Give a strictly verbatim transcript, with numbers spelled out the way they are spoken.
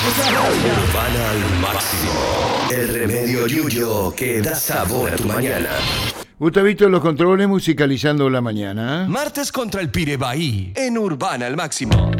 Urbana al máximo. El remedio Yuyo que da sabor a tu mañana. Gustavito en los controles musicalizando la mañana. Martes contra el Pirebaí en Urbana al máximo.